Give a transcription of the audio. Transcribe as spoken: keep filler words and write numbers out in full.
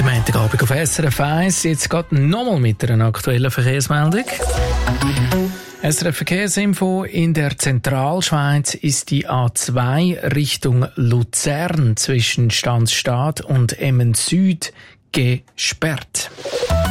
Guten Montagabend auf S R F eins. Jetzt geht nochmal mit einer aktuellen Verkehrsmeldung. S R F Verkehrsinfo: In der Zentralschweiz ist die A zwei Richtung Luzern zwischen Stanzstadt und Emmen Süd gesperrt.